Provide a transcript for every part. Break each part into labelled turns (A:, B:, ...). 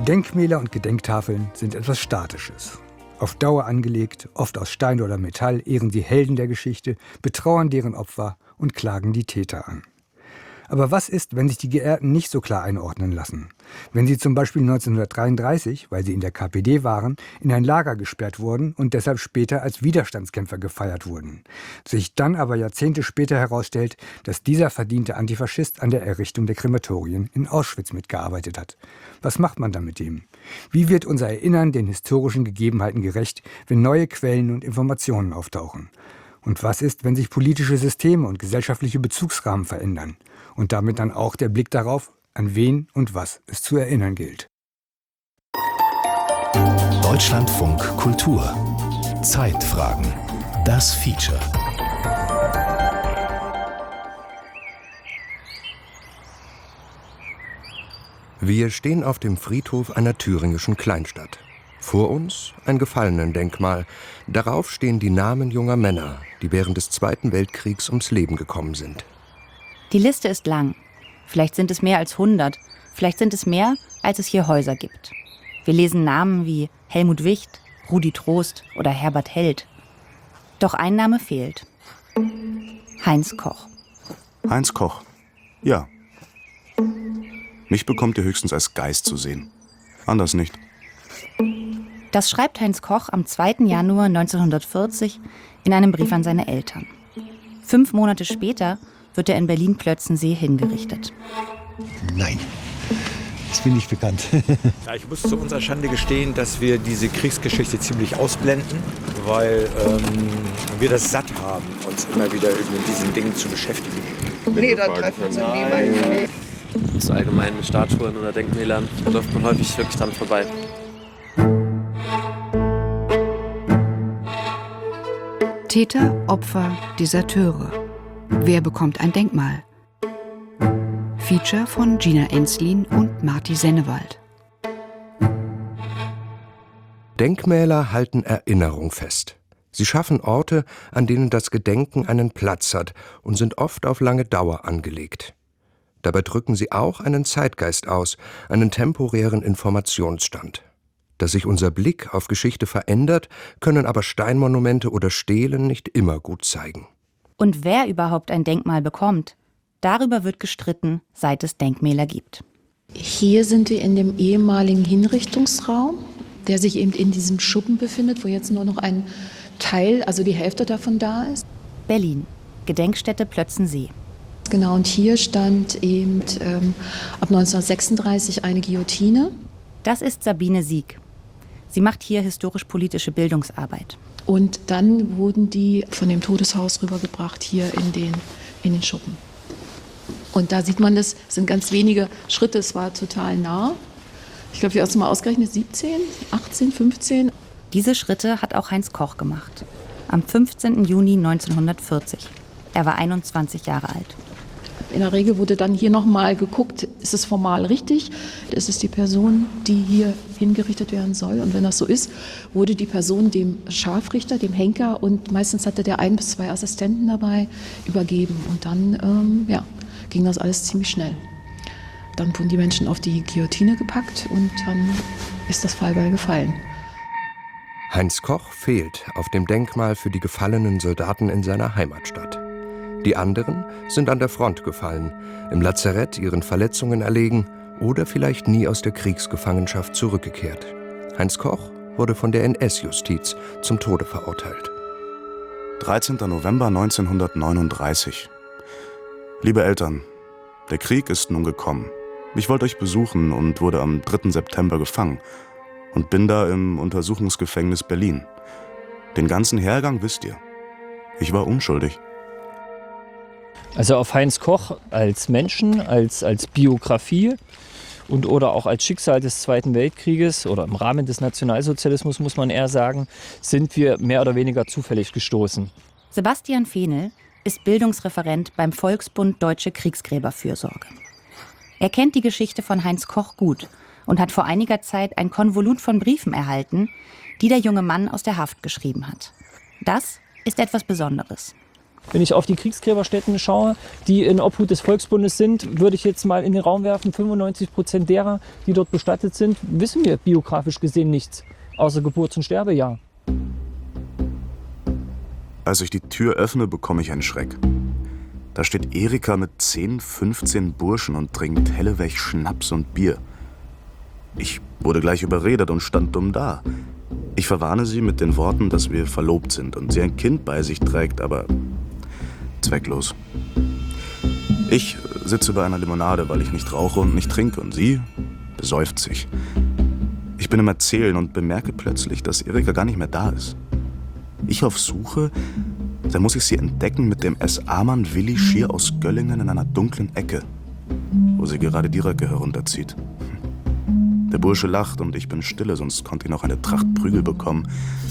A: Denkmäler und Gedenktafeln sind etwas Statisches. Auf Dauer angelegt, oft aus Stein oder Metall, ehren sie Helden der Geschichte, betrauern deren Opfer und klagen die Täter an. Aber was ist, wenn sich die Geehrten nicht so klar einordnen lassen? Wenn sie zum Beispiel 1933, weil sie in der KPD waren, in ein Lager gesperrt wurden und deshalb später als Widerstandskämpfer gefeiert wurden. Sich dann aber Jahrzehnte später herausstellt, dass dieser verdiente Antifaschist an der Errichtung der Krematorien in Auschwitz mitgearbeitet hat. Was macht man dann mit dem? Wie wird unser Erinnern den historischen Gegebenheiten gerecht, wenn neue Quellen und Informationen auftauchen? Und was ist, wenn sich politische Systeme und gesellschaftliche Bezugsrahmen verändern? Und damit dann auch der Blick darauf, an wen und was es zu erinnern gilt.
B: Deutschlandfunk Kultur. Zeitfragen. Das Feature.
C: Wir stehen auf dem Friedhof einer thüringischen Kleinstadt. Vor uns ein Gefallenendenkmal. Darauf stehen die Namen junger Männer, die während des Zweiten Weltkriegs ums Leben gekommen sind.
D: Die Liste ist lang. Vielleicht sind es mehr als 100. Vielleicht sind es mehr, als es hier Häuser gibt. Wir lesen Namen wie Helmut Wicht, Rudi Trost oder Herbert Held. Doch ein Name fehlt. Heinz Koch.
E: Heinz Koch. Ja. Mich bekommt ihr höchstens als Geist zu sehen. Anders nicht.
D: Das schreibt Heinz Koch am 2. Januar 1940 in einem Brief an seine Eltern. 5 Monate später wird er in Berlin-Plötzensee hingerichtet.
F: Nein, das bin ich bekannt.
G: Ja, ich muss zu unserer Schande gestehen, dass wir diese Kriegsgeschichte ziemlich ausblenden, weil wir das satt haben, uns immer wieder mit diesen Dingen zu beschäftigen.
H: Nee, da treffen wir uns niemand.
I: So allgemein mit Statuen oder Denkmälern läuft man häufig wirklich dran vorbei.
J: Täter, Opfer, Deserteure. Wer bekommt ein Denkmal? Feature von Gina Enslin und Marti Sennewald.
C: Denkmäler halten Erinnerung fest. Sie schaffen Orte, an denen das Gedenken einen Platz hat und sind oft auf lange Dauer angelegt. Dabei drücken sie auch einen Zeitgeist aus, einen temporären Informationsstand. Dass sich unser Blick auf Geschichte verändert, können aber Steinmonumente oder Stelen nicht immer gut zeigen.
D: Und wer überhaupt ein Denkmal bekommt, darüber wird gestritten, seit es Denkmäler gibt.
K: Hier sind wir in dem ehemaligen Hinrichtungsraum, der sich eben in diesem Schuppen befindet, wo jetzt nur noch ein Teil, also die Hälfte davon da ist.
D: Berlin, Gedenkstätte Plötzensee.
K: Genau, und hier stand eben ab 1936 eine Guillotine.
D: Das ist Sabine Sieg. Sie macht hier historisch-politische Bildungsarbeit.
K: Und dann wurden die von dem Todeshaus rübergebracht hier in den Schuppen. Und da sieht man, das sind ganz wenige Schritte, es war total nah. Ich glaube, wir haben es mal ausgerechnet, 17, 18, 15.
D: Diese Schritte hat auch Heinz Koch gemacht. Am 15. Juni 1940. Er war 21 Jahre alt.
K: In der Regel wurde dann hier nochmal geguckt, ist es formal richtig? Ist es die Person, die hier hingerichtet werden soll? Und wenn das so ist, wurde die Person dem Scharfrichter, dem Henker, und meistens hatte der 1 bis 2 Assistenten dabei, übergeben. Und dann ging das alles ziemlich schnell. Dann wurden die Menschen auf die Guillotine gepackt und dann ist das Fallbeil gefallen.
C: Heinz Koch fehlt auf dem Denkmal für die gefallenen Soldaten in seiner Heimatstadt. Die anderen sind an der Front gefallen, im Lazarett ihren Verletzungen erlegen oder vielleicht nie aus der Kriegsgefangenschaft zurückgekehrt. Heinz Koch wurde von der NS-Justiz zum Tode verurteilt.
E: 13. November 1939. Liebe Eltern, der Krieg ist nun gekommen. Ich wollte euch besuchen und wurde am 3. September gefangen und bin da im Untersuchungsgefängnis Berlin. Den ganzen Hergang wisst ihr. Ich war unschuldig.
L: Also auf Heinz Koch als Menschen, als Biografie und oder auch als Schicksal des Zweiten Weltkrieges oder im Rahmen des Nationalsozialismus, muss man eher sagen, sind wir mehr oder weniger zufällig gestoßen.
D: Sebastian Fehnel ist Bildungsreferent beim Volksbund Deutsche Kriegsgräberfürsorge. Er kennt die Geschichte von Heinz Koch gut und hat vor einiger Zeit ein Konvolut von Briefen erhalten, die der junge Mann aus der Haft geschrieben hat. Das ist etwas Besonderes.
L: Wenn ich auf die Kriegsgräberstätten schaue, die in Obhut des Volksbundes sind, würde ich jetzt mal in den Raum werfen, 95% derer, die dort bestattet sind, wissen wir biografisch gesehen nichts, außer Geburts- und Sterbejahr.
E: Als ich die Tür öffne, bekomme ich einen Schreck. Da steht Erika mit 10, 15 Burschen und trinkt helleweg Schnaps und Bier. Ich wurde gleich überredet und stand dumm da. Ich verwarne sie mit den Worten, dass wir verlobt sind und sie ein Kind bei sich trägt, aber zwecklos. Ich sitze bei einer Limonade, weil ich nicht rauche und nicht trinke, und sie besäuft sich. Ich bin im Erzählen und bemerke plötzlich, dass Erika gar nicht mehr da ist. Ich auf Suche, dann muss ich sie entdecken mit dem SA-Mann Willi Schier aus Göllingen in einer dunklen Ecke, wo sie gerade die Röcke herunterzieht. Der Bursche lacht und ich bin stille, sonst konnte ich noch eine Tracht Prügel bekommen.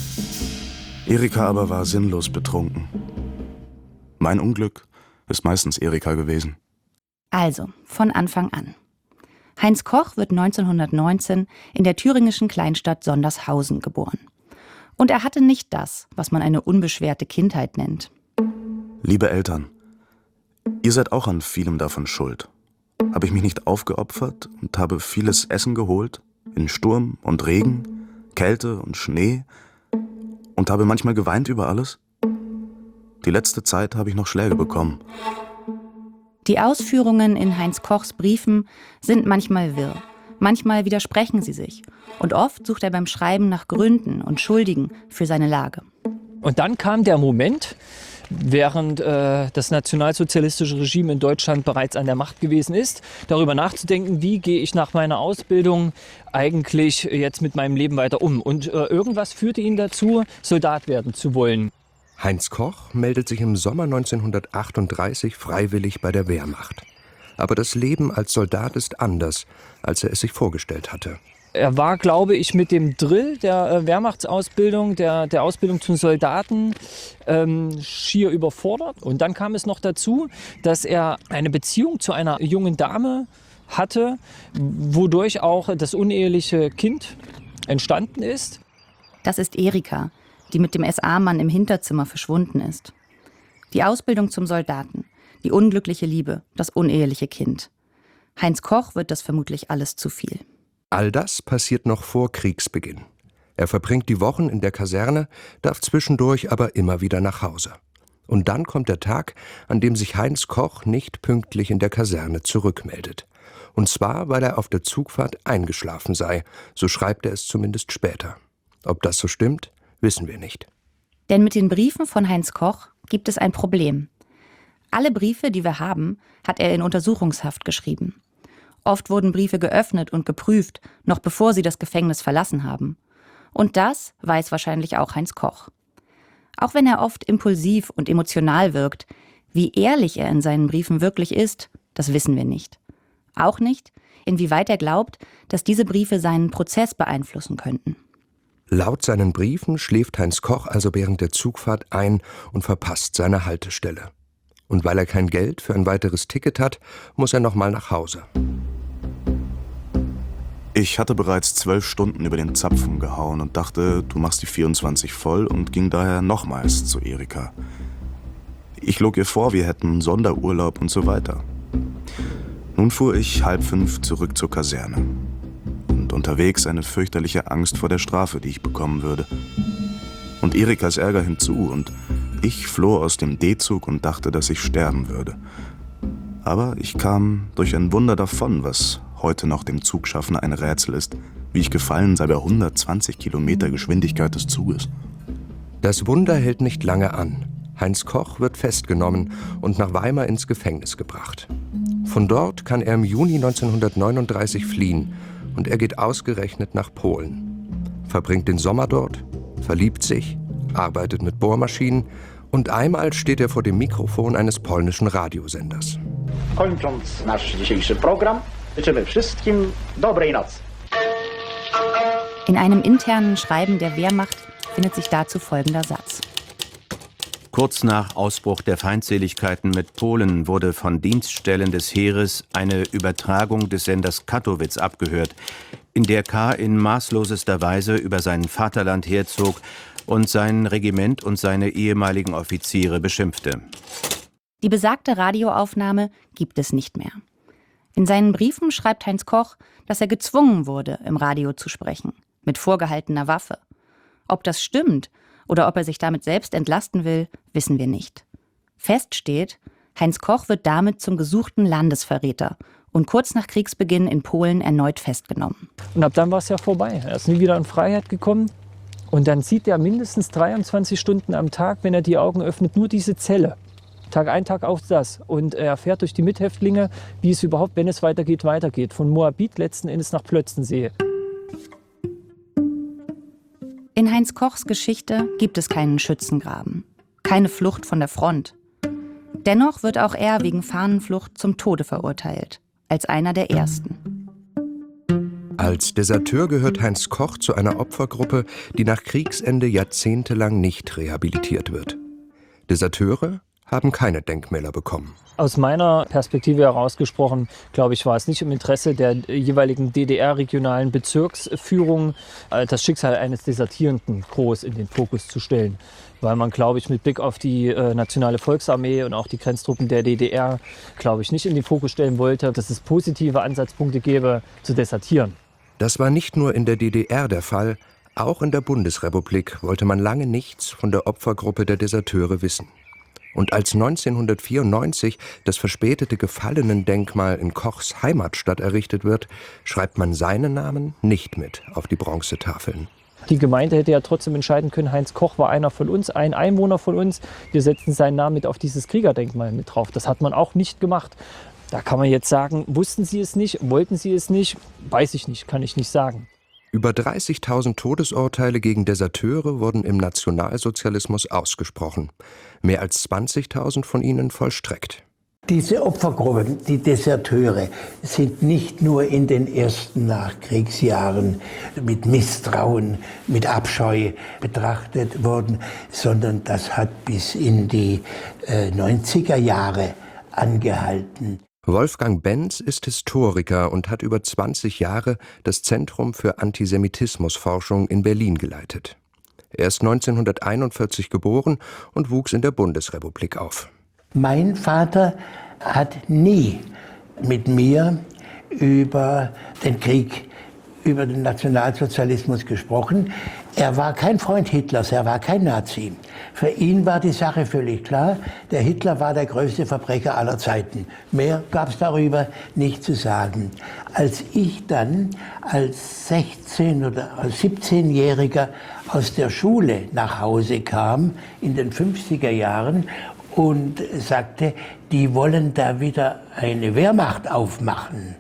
E: Erika aber war sinnlos betrunken. Mein Unglück ist meistens Erika gewesen.
D: Also, von Anfang an. Heinz Koch wird 1919 in der thüringischen Kleinstadt Sondershausen geboren. Und er hatte nicht das, was man eine unbeschwerte Kindheit nennt.
E: Liebe Eltern, ihr seid auch an vielem davon schuld. Habe ich mich nicht aufgeopfert und habe vieles Essen geholt, in Sturm und Regen, Kälte und Schnee, und habe manchmal geweint über alles? Die letzte Zeit habe ich noch Schläge bekommen.
D: Die Ausführungen in Heinz Kochs Briefen sind manchmal wirr, manchmal widersprechen sie sich. Und oft sucht er beim Schreiben nach Gründen und Schuldigen für seine Lage.
L: Und dann kam der Moment, während das nationalsozialistische Regime in Deutschland bereits an der Macht gewesen ist, darüber nachzudenken, wie gehe ich nach meiner Ausbildung eigentlich jetzt mit meinem Leben weiter um. Und irgendwas führte ihn dazu, Soldat werden zu wollen.
C: Heinz Koch meldet sich im Sommer 1938 freiwillig bei der Wehrmacht. Aber das Leben als Soldat ist anders, als er es sich vorgestellt hatte.
L: Er war, glaube ich, mit dem Drill der Wehrmachtsausbildung, der Ausbildung zum Soldaten schier überfordert. Und dann kam es noch dazu, dass er eine Beziehung zu einer jungen Dame hatte, wodurch auch das uneheliche Kind entstanden ist.
D: Das ist Erika, die mit dem SA-Mann im Hinterzimmer verschwunden ist. Die Ausbildung zum Soldaten, die unglückliche Liebe, das uneheliche Kind. Heinz Koch wird das vermutlich alles zu viel.
C: All das passiert noch vor Kriegsbeginn. Er verbringt die Wochen in der Kaserne, darf zwischendurch aber immer wieder nach Hause. Und dann kommt der Tag, an dem sich Heinz Koch nicht pünktlich in der Kaserne zurückmeldet. Und zwar, weil er auf der Zugfahrt eingeschlafen sei, so schreibt er es zumindest später. Ob das so stimmt, wissen wir nicht.
D: Denn mit den Briefen von Heinz Koch gibt es ein Problem. Alle Briefe, die wir haben, hat er in Untersuchungshaft geschrieben. Oft wurden Briefe geöffnet und geprüft, noch bevor sie das Gefängnis verlassen haben. Und das weiß wahrscheinlich auch Heinz Koch. Auch wenn er oft impulsiv und emotional wirkt, wie ehrlich er in seinen Briefen wirklich ist, das wissen wir nicht. Auch nicht, inwieweit er glaubt, dass diese Briefe seinen Prozess beeinflussen könnten.
C: Laut seinen Briefen schläft Heinz Koch also während der Zugfahrt ein und verpasst seine Haltestelle. Und weil er kein Geld für ein weiteres Ticket hat, muss er nochmal nach Hause.
E: Ich hatte bereits 12 Stunden über den Zapfen gehauen und dachte, du machst die 24 voll, und ging daher nochmals zu Erika. Ich log ihr vor, wir hätten Sonderurlaub und so weiter. Nun fuhr ich 4:30 zurück zur Kaserne. Und unterwegs eine fürchterliche Angst vor der Strafe, die ich bekommen würde. Und Erikas Ärger hinzu, und ich floh aus dem D-Zug und dachte, dass ich sterben würde. Aber ich kam durch ein Wunder davon, was heute noch dem Zugschaffner ein Rätsel ist, wie ich gefallen sei bei 120 Kilometer Geschwindigkeit des Zuges.
C: Das Wunder hält nicht lange an. Heinz Koch wird festgenommen und nach Weimar ins Gefängnis gebracht. Von dort kann er im Juni 1939 fliehen und er geht ausgerechnet nach Polen. Verbringt den Sommer dort, verliebt sich, arbeitet mit Bohrmaschinen und einmal steht er vor dem Mikrofon eines polnischen Radiosenders.
M: Kończąc nasz dzisiejszy program, życzymy wszystkim dobrej nocy.
D: In einem internen Schreiben der Wehrmacht findet sich dazu folgender Satz.
N: Kurz nach Ausbruch der Feindseligkeiten mit Polen wurde von Dienststellen des Heeres eine Übertragung des Senders Kattowitz abgehört, in der K. in maßlosester Weise über sein Vaterland herzog und sein Regiment und seine ehemaligen Offiziere beschimpfte.
D: Die besagte Radioaufnahme gibt es nicht mehr. In seinen Briefen schreibt Heinz Koch, dass er gezwungen wurde, im Radio zu sprechen, mit vorgehaltener Waffe. Ob das stimmt oder ob er sich damit selbst entlasten will, wissen wir nicht. Fest steht, Heinz Koch wird damit zum gesuchten Landesverräter und kurz nach Kriegsbeginn in Polen erneut festgenommen.
L: Und ab dann war es ja vorbei. Er ist nie wieder in Freiheit gekommen. Und dann sieht er mindestens 23 Stunden am Tag, wenn er die Augen öffnet, nur diese Zelle. Tag ein, Tag auf das. Und er erfährt durch die Mithäftlinge, wie es überhaupt, wenn es weitergeht, weitergeht. Von Moabit letzten Endes nach Plötzensee.
D: In Heinz Kochs Geschichte gibt es keinen Schützengraben, keine Flucht von der Front. Dennoch wird auch er wegen Fahnenflucht zum Tode verurteilt, als einer der ersten.
C: Als Deserteur gehört Heinz Koch zu einer Opfergruppe, die nach Kriegsende jahrzehntelang nicht rehabilitiert wird. Deserteure haben keine Denkmäler bekommen.
L: Aus meiner Perspektive herausgesprochen, glaube ich, war es nicht im Interesse der jeweiligen DDR-regionalen Bezirksführung, das Schicksal eines Desertierenden groß in den Fokus zu stellen. Weil man, glaube ich, mit Blick auf die Nationale Volksarmee und auch die Grenztruppen der DDR, glaube ich, nicht in den Fokus stellen wollte, dass es positive Ansatzpunkte gäbe, zu desertieren.
C: Das war nicht nur in der DDR der Fall, auch in der Bundesrepublik wollte man lange nichts von der Opfergruppe der Deserteure wissen. Und als 1994 das verspätete Gefallenendenkmal in Kochs Heimatstadt errichtet wird, schreibt man seinen Namen nicht mit auf die Bronzetafeln.
L: Die Gemeinde hätte ja trotzdem entscheiden können, Heinz Koch war einer von uns, ein Einwohner von uns. Wir setzen seinen Namen mit auf dieses Kriegerdenkmal mit drauf. Das hat man auch nicht gemacht. Da kann man jetzt sagen, wussten Sie es nicht, wollten Sie es nicht? Weiß ich nicht, kann ich nicht sagen.
C: Über 30.000 Todesurteile gegen Deserteure wurden im Nationalsozialismus ausgesprochen. Mehr als 20.000 von ihnen vollstreckt.
O: Diese Opfergruppen, die Deserteure, sind nicht nur in den ersten Nachkriegsjahren mit Misstrauen, mit Abscheu betrachtet worden, sondern das hat bis in die 90er Jahre angehalten.
C: Wolfgang Benz ist Historiker und hat über 20 Jahre das Zentrum für Antisemitismusforschung in Berlin geleitet. Er ist 1941 geboren und wuchs in der Bundesrepublik auf.
O: Mein Vater hat nie mit mir über den Krieg, über den Nationalsozialismus gesprochen. Er war kein Freund Hitlers, er war kein Nazi. Für ihn war die Sache völlig klar, der Hitler war der größte Verbrecher aller Zeiten. Mehr gab es darüber nicht zu sagen. Als ich dann als 16- oder als 17-Jähriger aus der Schule nach Hause kam, in den 50er Jahren, und sagte, die wollen da wieder eine Wehrmacht aufmachen,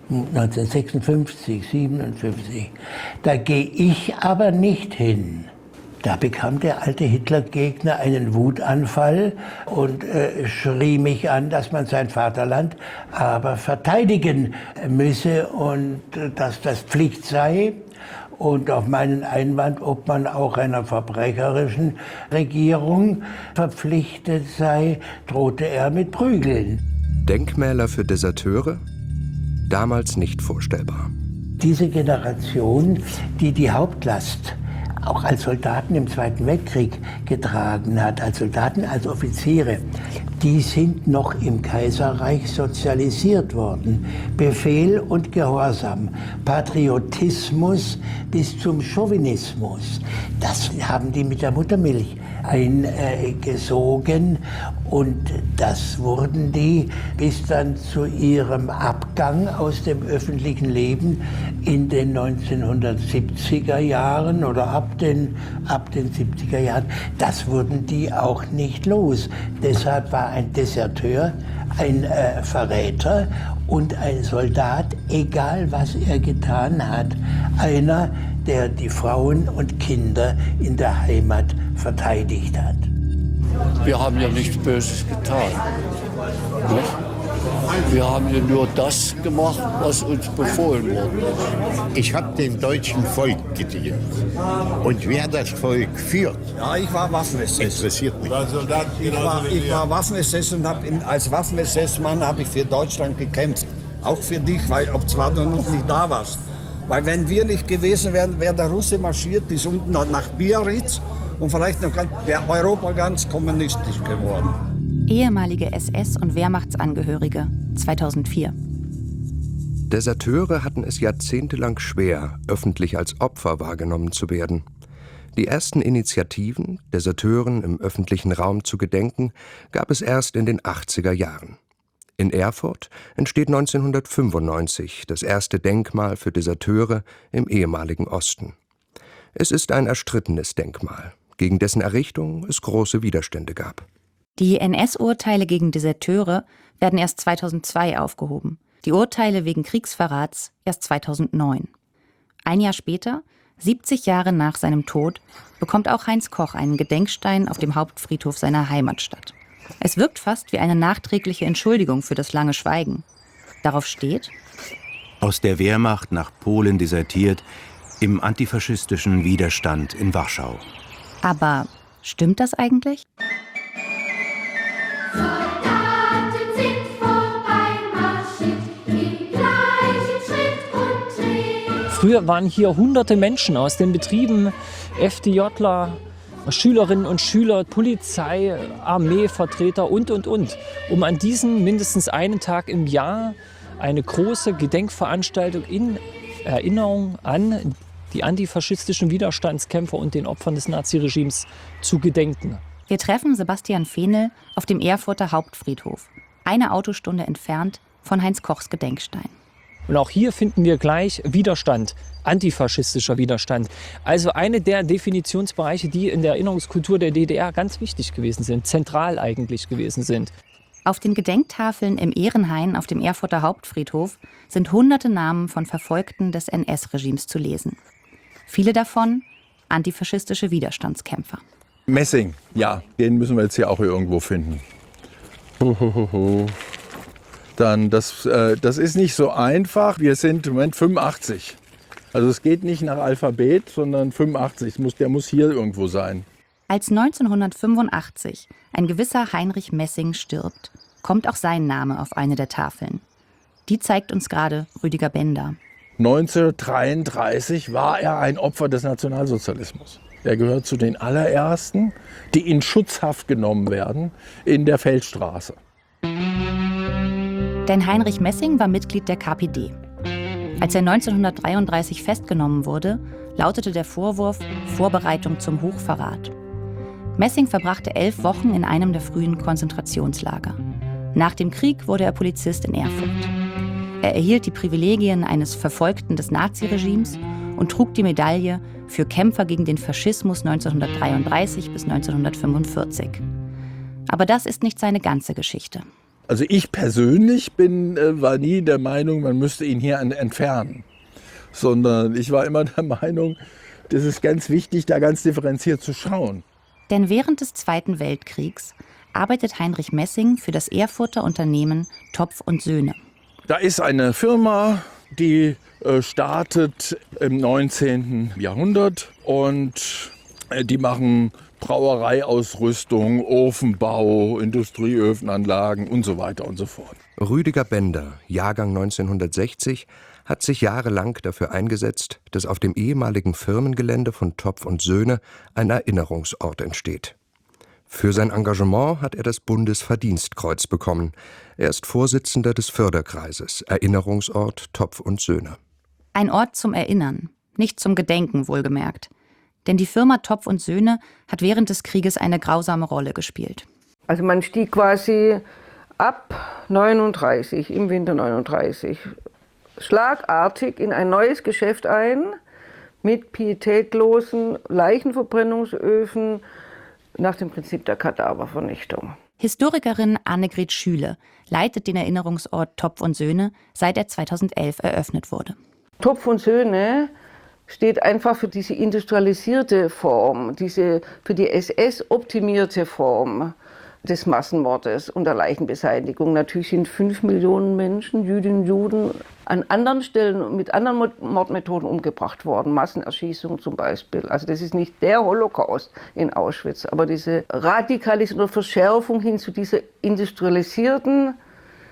O: 1956, 57. Da gehe ich aber nicht hin. Da bekam der alte Hitlergegner einen Wutanfall und schrie mich an, dass man sein Vaterland aber verteidigen müsse und dass das Pflicht sei. Und auf meinen Einwand, ob man auch einer verbrecherischen Regierung verpflichtet sei, drohte er mit Prügeln.
C: Denkmäler für Deserteure? Damals nicht vorstellbar.
O: Diese Generation, die die Hauptlast auch als Soldaten im Zweiten Weltkrieg getragen hat, als Soldaten, als Offiziere, die sind noch im Kaiserreich sozialisiert worden. Befehl und Gehorsam, Patriotismus bis zum Chauvinismus, das haben die mit der Muttermilch eingesogen und das wurden die bis dann zu ihrem Abgang aus dem öffentlichen Leben in den 1970er Jahren oder ab den 70er Jahren, das wurden die auch nicht los. Deshalb war ein Deserteur ein Verräter und ein Soldat, egal was er getan hat, einer, der die Frauen und Kinder in der Heimat verteidigt hat.
P: Wir haben ja nichts Böses getan. Wir haben ja nur das gemacht, was uns befohlen wurde.
Q: Ich habe dem deutschen Volk gedient. Und wer das Volk führt,
R: ja, ich war Waffenassess.
Q: Interessiert mich.
R: Ich war Waffenassess und als Waffenassessmann habe ich für Deutschland gekämpft. Auch für dich, weil obzwar du noch nicht da warst. Weil wenn wir nicht gewesen wären, wäre der Russe marschiert bis unten nach Biarritz und vielleicht wäre Europa ganz kommunistisch geworden.
D: Ehemalige SS- und Wehrmachtsangehörige 2004.
C: Deserteure hatten es jahrzehntelang schwer, öffentlich als Opfer wahrgenommen zu werden. Die ersten Initiativen, Deserteuren im öffentlichen Raum zu gedenken, gab es erst in den 80er Jahren. In Erfurt entsteht 1995 das erste Denkmal für Deserteure im ehemaligen Osten. Es ist ein erstrittenes Denkmal, gegen dessen Errichtung es große Widerstände gab.
D: Die NS-Urteile gegen Deserteure werden erst 2002 aufgehoben. Die Urteile wegen Kriegsverrats erst 2009. Ein Jahr später, 70 Jahre nach seinem Tod, bekommt auch Heinz Koch einen Gedenkstein auf dem Hauptfriedhof seiner Heimatstadt. Es wirkt fast wie eine nachträgliche Entschuldigung für das lange Schweigen. Darauf steht:
N: Aus der Wehrmacht nach Polen desertiert, im antifaschistischen Widerstand in Warschau.
D: Aber stimmt das eigentlich?
L: Früher waren hier hunderte Menschen aus den Betrieben, FDJler, Schülerinnen und Schüler, Polizei, Armeevertreter und, um an diesem mindestens einen Tag im Jahr eine große Gedenkveranstaltung in Erinnerung an die antifaschistischen Widerstandskämpfer und den Opfern des Naziregimes zu gedenken.
D: Wir treffen Sebastian Fehnel auf dem Erfurter Hauptfriedhof, eine Autostunde entfernt von Heinz Kochs Gedenkstein.
L: Und auch hier finden wir gleich Widerstand, antifaschistischer Widerstand. Also eine der Definitionsbereiche, die in der Erinnerungskultur der DDR ganz wichtig gewesen sind, zentral eigentlich gewesen sind.
D: Auf den Gedenktafeln im Ehrenhain auf dem Erfurter Hauptfriedhof sind hunderte Namen von Verfolgten des NS-Regimes zu lesen. Viele davon antifaschistische Widerstandskämpfer.
S: Messing, ja, den müssen wir jetzt hier auch irgendwo finden. Dann, das ist nicht so einfach. Wir sind im Moment 85. Also es geht nicht nach Alphabet, sondern 85. Der muss hier irgendwo sein.
D: Als 1985 ein gewisser Heinrich Messing stirbt, kommt auch sein Name auf eine der Tafeln. Die zeigt uns gerade Rüdiger Bender.
S: 1933 war er ein Opfer des Nationalsozialismus. Er gehört zu den allerersten, die in Schutzhaft genommen werden in der Feldstraße.
D: Denn Heinrich Messing war Mitglied der KPD. Als er 1933 festgenommen wurde, lautete der Vorwurf Vorbereitung zum Hochverrat. Messing verbrachte 11 Wochen in einem der frühen Konzentrationslager. Nach dem Krieg wurde er Polizist in Erfurt. Er erhielt die Privilegien eines Verfolgten des Naziregimes und trug die Medaille für Kämpfer gegen den Faschismus 1933 bis 1945. Aber das ist nicht seine ganze Geschichte.
S: Also ich persönlich war nie der Meinung, man müsste ihn hier entfernen. Sondern ich war immer der Meinung, das ist ganz wichtig, da ganz differenziert zu schauen.
D: Denn während des Zweiten Weltkriegs arbeitet Heinrich Messing für das Erfurter Unternehmen Topf & Söhne.
S: Da ist eine Firma, die startet im 19. Jahrhundert und die machen Brauereiausrüstung, Ofenbau, Industrieöfenanlagen und so weiter und so fort.
C: Rüdiger Bender, Jahrgang 1960, hat sich jahrelang dafür eingesetzt, dass auf dem ehemaligen Firmengelände von Topf & Söhne ein Erinnerungsort entsteht. Für sein Engagement hat er das Bundesverdienstkreuz bekommen. Er ist Vorsitzender des Förderkreises Erinnerungsort Topf & Söhne.
D: Ein Ort zum Erinnern, nicht zum Gedenken, wohlgemerkt. Denn die Firma Topf & Söhne hat während des Krieges eine grausame Rolle gespielt.
H: Also man stieg quasi ab 39, im Winter 39, schlagartig in ein neues Geschäft ein mit pietätlosen Leichenverbrennungsöfen nach dem Prinzip der Kadaververnichtung.
D: Historikerin Annegret Schüle leitet den Erinnerungsort Topf & Söhne, seit er 2011 eröffnet wurde.
H: Topf & Söhne steht einfach für diese industrialisierte Form, für die SS-optimierte Form des Massenmordes und der Leichenbeseitigung. Natürlich sind 5 Millionen Menschen, Jüdinnen und Juden, an anderen Stellen mit anderen Mordmethoden umgebracht worden. Massenerschießung zum Beispiel. Also das ist nicht der Holocaust in Auschwitz, aber diese Radikalisierung oder Verschärfung hin zu dieser industrialisierten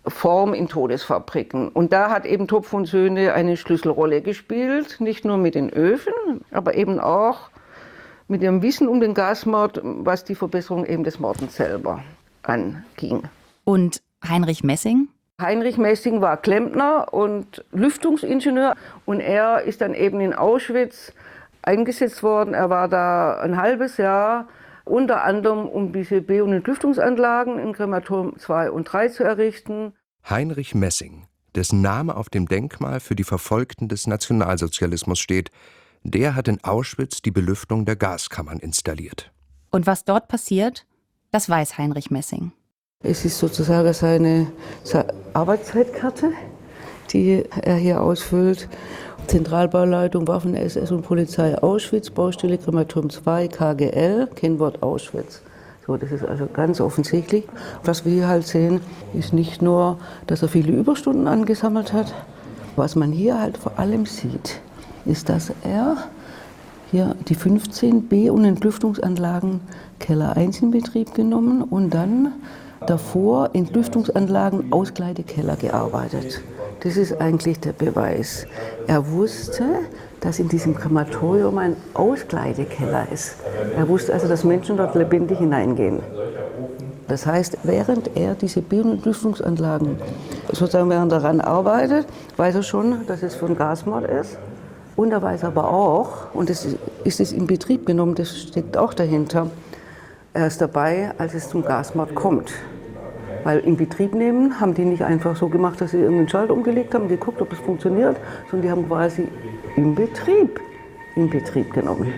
H: Form in Todesfabriken. Und da hat eben Topf und Söhne eine Schlüsselrolle gespielt, nicht nur mit den Öfen, aber eben auch mit ihrem Wissen um den Gasmord, was die Verbesserung eben des Mordens selber anging.
D: Und Heinrich Messing?
H: Heinrich Messing war Klempner und Lüftungsingenieur und er ist dann eben in Auschwitz eingesetzt worden. Er war da ein halbes Jahr, unter anderem um diese B- und Entlüftungsanlagen in Krematorium 2 und 3 zu errichten.
C: Heinrich Messing, dessen Name auf dem Denkmal für die Verfolgten des Nationalsozialismus steht, der hat in Auschwitz die Belüftung der Gaskammern installiert.
D: Und was dort passiert, das weiß Heinrich Messing.
H: Es ist sozusagen seine Arbeitszeitkarte, die er hier ausfüllt. Zentralbauleitung Waffen-SS und Polizei Auschwitz, Baustelle Krematorium 2, KGL, Kennwort Auschwitz. So, das ist also ganz offensichtlich. Was wir hier halt sehen, ist nicht nur, dass er viele Überstunden angesammelt hat. Was man hier halt vor allem sieht, ist, dass er hier die 15 B- und Entlüftungsanlagen Keller 1 in Betrieb genommen und dann davor Entlüftungsanlagen Auskleidekeller gearbeitet. Das ist eigentlich der Beweis. Er wusste, dass in diesem Krematorium ein Auskleidekeller ist. Er wusste also, dass Menschen dort lebendig hineingehen. Das heißt, während er diese Be- und Entlüftungsanlagen, sozusagen während er daran arbeitet, weiß er schon, dass es für einen Gasmord ist. Und er weiß aber auch, und das ist es in Betrieb genommen, das steckt auch dahinter, er ist dabei, als es zum Gasmord kommt. Weil in Betrieb nehmen haben die nicht einfach so gemacht, dass sie irgendeinen Schalter umgelegt haben, geguckt, ob es funktioniert, sondern die haben quasi in Betrieb genommen.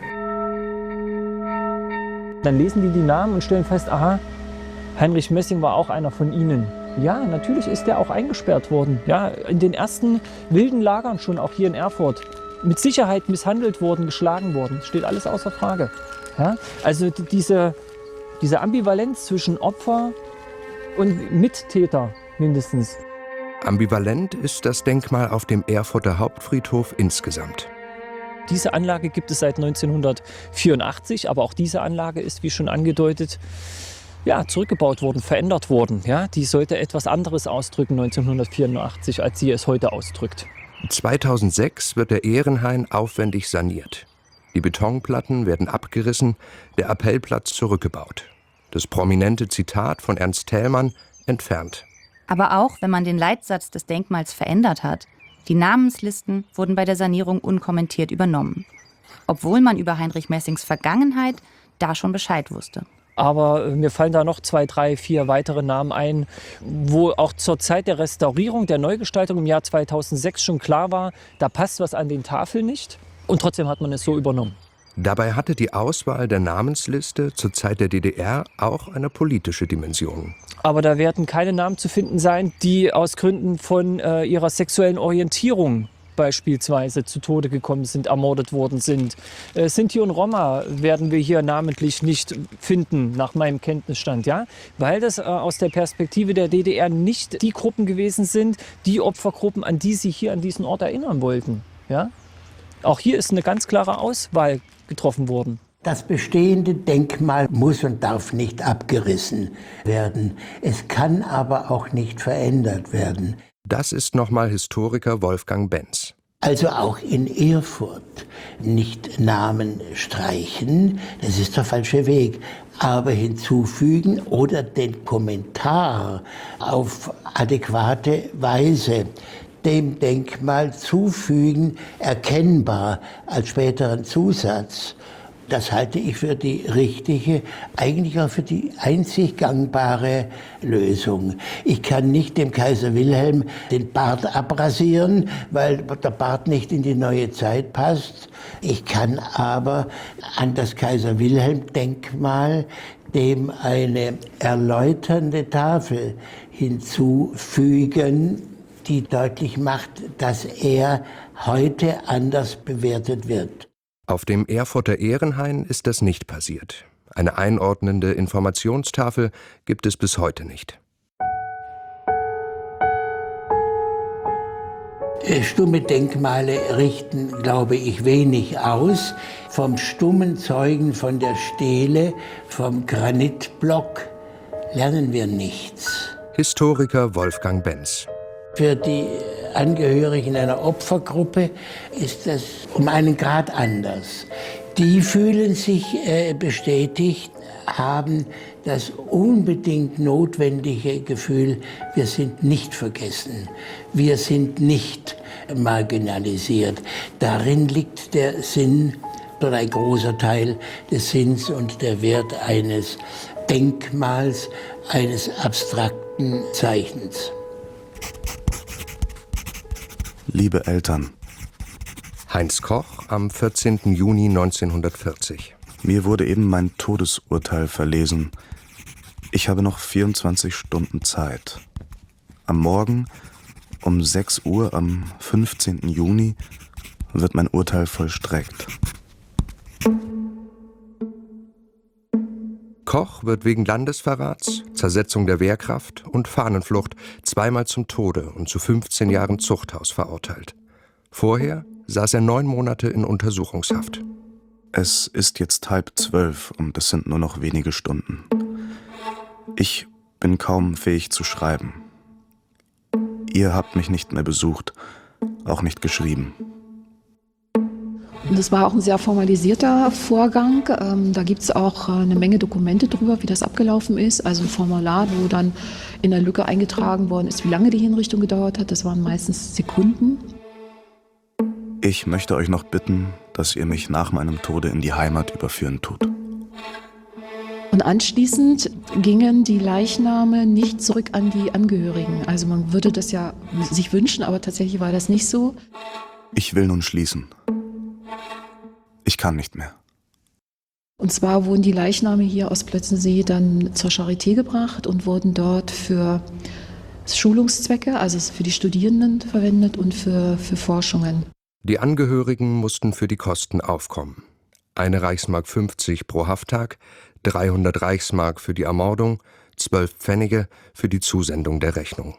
L: Dann lesen die Namen und stellen fest, aha, Heinrich Messing war auch einer von ihnen. Ja, natürlich ist der auch eingesperrt worden. Ja, in den ersten wilden Lagern schon, auch hier in Erfurt. Mit Sicherheit misshandelt worden, geschlagen worden. Steht alles außer Frage. Ja, also diese Ambivalenz zwischen Opfer und Mittäter mindestens.
C: Ambivalent ist das Denkmal auf dem Erfurter Hauptfriedhof insgesamt.
L: Diese Anlage gibt es seit 1984, aber auch diese Anlage ist, wie schon angedeutet, ja, zurückgebaut worden, verändert worden. Ja, die sollte etwas anderes ausdrücken 1984, als sie es heute ausdrückt.
C: 2006 wird der Ehrenhain aufwendig saniert. Die Betonplatten werden abgerissen, der Appellplatz zurückgebaut. Das prominente Zitat von Ernst Thälmann entfernt.
D: Aber auch wenn man den Leitsatz des Denkmals verändert hat, die Namenslisten wurden bei der Sanierung unkommentiert übernommen. Obwohl man über Heinrich Messings Vergangenheit da schon Bescheid wusste.
L: Aber mir fallen da noch 2, 3, 4 weitere Namen ein, wo auch zur Zeit der Restaurierung, der Neugestaltung im Jahr 2006 schon klar war, da passt was an den Tafeln nicht. Und trotzdem hat man es so übernommen.
C: Dabei hatte die Auswahl der Namensliste zur Zeit der DDR auch eine politische Dimension.
L: Aber da werden keine Namen zu finden sein, die aus Gründen von ihrer sexuellen Orientierung beispielsweise zu Tode gekommen sind, ermordet worden sind. Sinti und Roma werden wir hier namentlich nicht finden, nach meinem Kenntnisstand, ja? Weil das aus der Perspektive der DDR nicht die Gruppen gewesen sind, die Opfergruppen, an die sie hier an diesen Ort erinnern wollten. Ja? Auch hier ist eine ganz klare Auswahl getroffen worden.
O: Das bestehende Denkmal muss und darf nicht abgerissen werden. Es kann aber auch nicht verändert werden.
C: Das ist nochmal Historiker Wolfgang Benz.
O: Also auch in Erfurt nicht Namen streichen, das ist der falsche Weg, aber hinzufügen oder den Kommentar auf adäquate Weise dem Denkmal zufügen, erkennbar als späteren Zusatz. Das halte ich für die richtige, eigentlich auch für die einzig gangbare Lösung. Ich kann nicht dem Kaiser Wilhelm den Bart abrasieren, weil der Bart nicht in die neue Zeit passt. Ich kann aber an das Kaiser Wilhelm Denkmal dem eine erläuternde Tafel hinzufügen, die deutlich macht, dass er heute anders bewertet wird.
C: Auf dem Erfurter Ehrenhain ist das nicht passiert. Eine einordnende Informationstafel gibt es bis heute nicht.
O: Stumme Denkmale richten, glaube ich, wenig aus. Vom stummen Zeugen von der Stele, vom Granitblock lernen wir nichts.
C: Historiker Wolfgang Benz.
O: Für die Angehörigen einer Opfergruppe ist das um einen Grad anders. Die fühlen sich bestätigt, haben das unbedingt notwendige Gefühl, wir sind nicht vergessen, wir sind nicht marginalisiert. Darin liegt der Sinn oder ein großer Teil des Sinns und der Wert eines Denkmals, eines abstrakten Zeichens.
E: Liebe Eltern.
C: Heinz Koch am 14. Juni 1940.
E: Mir wurde eben mein Todesurteil verlesen. Ich habe noch 24 Stunden Zeit. Am Morgen um 6 Uhr am 15. Juni wird mein Urteil vollstreckt.
C: Koch wird wegen Landesverrats, Zersetzung der Wehrkraft und Fahnenflucht zweimal zum Tode und zu 15 Jahren Zuchthaus verurteilt. Vorher saß er 9 Monate in Untersuchungshaft.
E: Es ist jetzt 11:30 und es sind nur noch wenige Stunden. Ich bin kaum fähig zu schreiben. Ihr habt mich nicht mehr besucht, auch nicht geschrieben.
K: Und das war auch ein sehr formalisierter Vorgang. Da gibt es auch eine Menge Dokumente drüber, wie das abgelaufen ist. Also ein Formular, wo dann in der Lücke eingetragen worden ist, wie lange die Hinrichtung gedauert hat. Das waren meistens Sekunden.
E: Ich möchte euch noch bitten, dass ihr mich nach meinem Tode in die Heimat überführen tut.
K: Und anschließend gingen die Leichname nicht zurück an die Angehörigen. Also man würde das ja sich wünschen, aber tatsächlich war das nicht so.
E: Ich will nun schließen. Ich kann nicht mehr.
K: Und zwar wurden die Leichname hier aus Plötzensee dann zur Charité gebracht und wurden dort für Schulungszwecke, also für die Studierenden verwendet und für Forschungen.
C: Die Angehörigen mussten für die Kosten aufkommen. 1 Reichsmark 50 pro Hafttag, 300 Reichsmark für die Ermordung, 12 Pfennige für die Zusendung der Rechnung.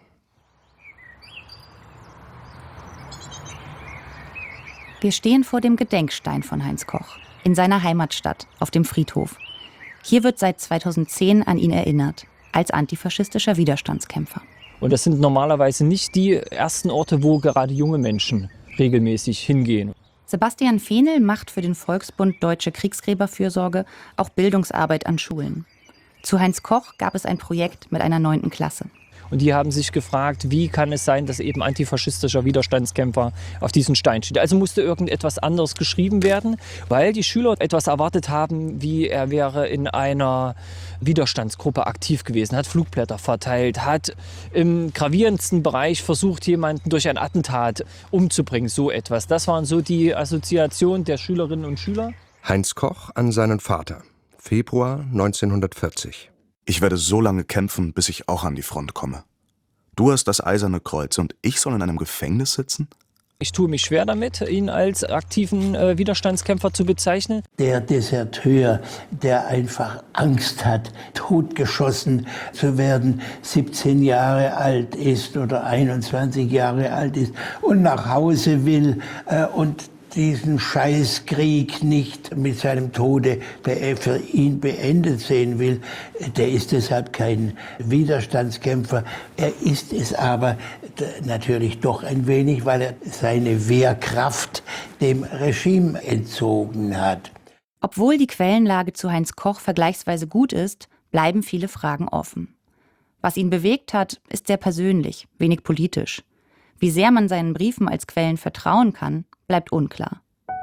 D: Wir stehen vor dem Gedenkstein von Heinz Koch in seiner Heimatstadt auf dem Friedhof. Hier wird seit 2010 an ihn erinnert, als antifaschistischer Widerstandskämpfer.
L: Und das sind normalerweise nicht die ersten Orte, wo gerade junge Menschen regelmäßig hingehen.
D: Sebastian Fehnel macht für den Volksbund Deutsche Kriegsgräberfürsorge auch Bildungsarbeit an Schulen. Zu Heinz Koch gab es ein Projekt mit einer 9. Klasse.
L: Und die haben sich gefragt, wie kann es sein, dass eben antifaschistischer Widerstandskämpfer auf diesem Stein steht. Also musste irgendetwas anderes geschrieben werden, weil die Schüler etwas erwartet haben, wie er wäre in einer Widerstandsgruppe aktiv gewesen, hat Flugblätter verteilt, hat im gravierendsten Bereich versucht, jemanden durch ein Attentat umzubringen, so etwas. Das waren so die Assoziationen der Schülerinnen und Schüler.
C: Heinz Koch an seinen Vater, Februar 1940.
E: Ich werde so lange kämpfen, bis ich auch an die Front komme. Du hast das Eiserne Kreuz und ich soll in einem Gefängnis sitzen?
L: Ich tue mich schwer damit, ihn als aktiven Widerstandskämpfer zu bezeichnen.
O: Der Deserteur, der einfach Angst hat, totgeschossen zu werden, 17 Jahre alt ist oder 21 Jahre alt ist und nach Hause will und diesen Scheißkrieg nicht mit seinem Tode für ihn beendet sehen will, der ist deshalb kein Widerstandskämpfer. Er ist es aber natürlich doch ein wenig, weil er seine Wehrkraft dem Regime entzogen hat.
D: Obwohl die Quellenlage zu Heinz Koch vergleichsweise gut ist, bleiben viele Fragen offen. Was ihn bewegt hat, ist sehr persönlich, wenig politisch. Wie sehr man seinen Briefen als Quellen vertrauen kann, bleibt unklar.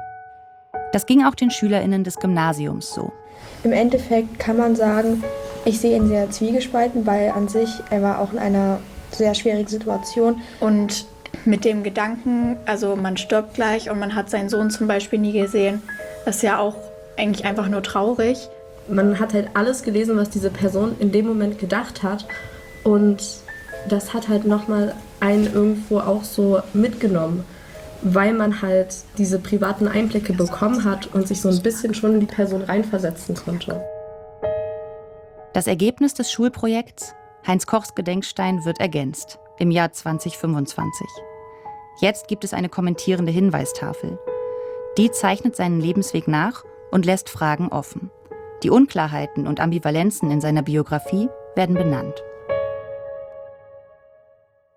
D: Das ging auch den SchülerInnen des Gymnasiums so.
T: Im Endeffekt kann man sagen, ich sehe ihn sehr zwiegespalten, weil an sich, er war auch in einer sehr schwierigen Situation.
U: Und mit dem Gedanken, also man stirbt gleich und man hat seinen Sohn zum Beispiel nie gesehen, das ist ja auch eigentlich einfach nur traurig.
V: Man hat halt alles gelesen, was diese Person in dem Moment gedacht hat. Und das hat halt nochmal einen irgendwo auch so mitgenommen, weil man halt diese privaten Einblicke bekommen hat und sich so ein bisschen schon in die Person reinversetzen konnte.
D: Das Ergebnis des Schulprojekts, Heinz Kochs Gedenkstein, wird ergänzt im Jahr 2025. Jetzt gibt es eine kommentierende Hinweistafel. Die zeichnet seinen Lebensweg nach und lässt Fragen offen. Die Unklarheiten und Ambivalenzen in seiner Biografie werden benannt.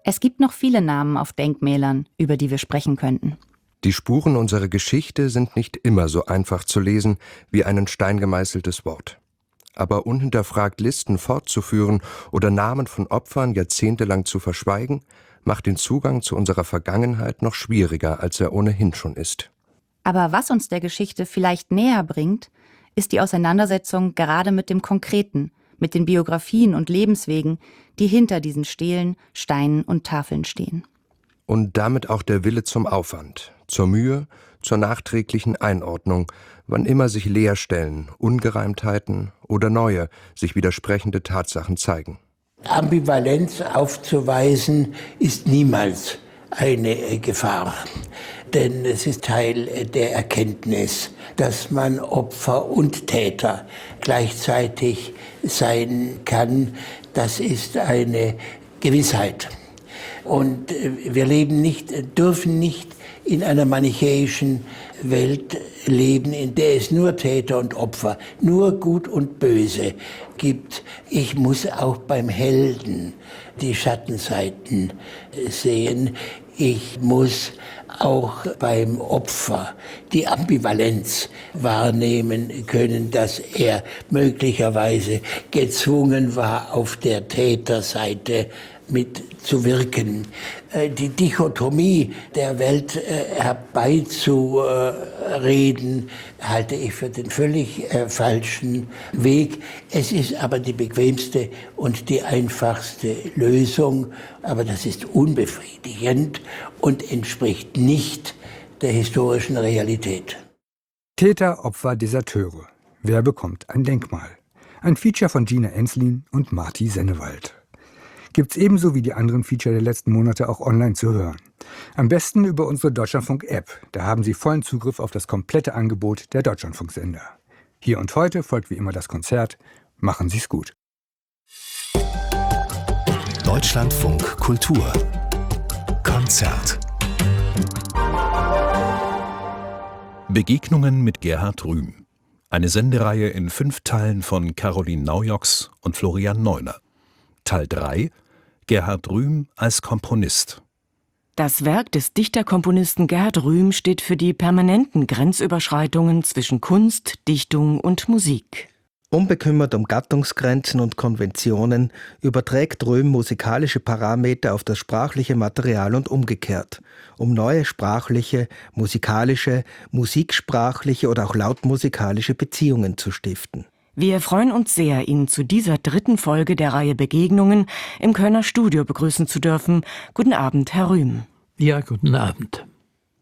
D: Es gibt noch viele Namen auf Denkmälern, über die wir sprechen könnten.
C: Die Spuren unserer Geschichte sind nicht immer so einfach zu lesen wie ein steingemeißeltes Wort. Aber unhinterfragt Listen fortzuführen oder Namen von Opfern jahrzehntelang zu verschweigen, macht den Zugang zu unserer Vergangenheit noch schwieriger, als er ohnehin schon ist.
D: Aber was uns der Geschichte vielleicht näher bringt, ist die Auseinandersetzung gerade mit dem Konkreten, mit den Biografien und Lebenswegen, die hinter diesen Stelen, Steinen und Tafeln stehen.
C: Und damit auch der Wille zum Aufwand, zur Mühe, zur nachträglichen Einordnung, wann immer sich Leerstellen, Ungereimtheiten oder neue, sich widersprechende Tatsachen zeigen.
O: Ambivalenz aufzuweisen ist niemals eine Gefahr, denn es ist Teil der Erkenntnis, dass man Opfer und Täter gleichzeitig sein kann. Das ist eine Gewissheit. Und wir dürfen nicht in einer manichäischen Welt leben, in der es nur Täter und Opfer, nur Gut und Böse gibt. Ich muss auch beim Helden die Schattenseiten sehen. Ich muss auch beim Opfer die Ambivalenz wahrnehmen können, dass er möglicherweise gezwungen war, auf der Täterseite mitzuwirken. Die Dichotomie der Welt herbeizureden, halte ich für den völlig falschen Weg. Es ist aber die bequemste und die einfachste Lösung, aber das ist unbefriedigend und entspricht nicht der historischen Realität.
A: Täter, Opfer, Deserteure. Wer bekommt ein Denkmal? Ein Feature von Gina Enslin und Marti Sennewald. Gibt's ebenso wie die anderen Feature der letzten Monate auch online zu hören. Am besten über unsere Deutschlandfunk-App. Da haben Sie vollen Zugriff auf das komplette Angebot der Deutschlandfunksender. Hier und heute folgt wie immer das Konzert. Machen Sie's gut.
B: Deutschlandfunk Kultur Konzert. Begegnungen mit Gerhard Rühm. Eine Sendereihe in 5 Teilen von Caroline Naujoks und Florian Neuner. Teil 3: Gerhard Rühm als Komponist.
W: Das Werk des Dichterkomponisten Gerhard Rühm steht für die permanenten Grenzüberschreitungen zwischen Kunst, Dichtung und Musik.
X: Unbekümmert um Gattungsgrenzen und Konventionen überträgt Rühm musikalische Parameter auf das sprachliche Material und umgekehrt, um neue sprachliche, musikalische, musiksprachliche oder auch lautmusikalische Beziehungen zu stiften.
W: Wir freuen uns sehr, Ihnen zu dieser 3. Folge der Reihe Begegnungen im Kölner Studio begrüßen zu dürfen. Guten Abend, Herr Rühm.
Y: Ja, guten Abend.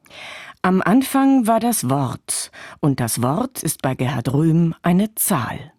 W: Am Anfang war das Wort. Und das Wort ist bei Gerhard Rühm eine Zahl.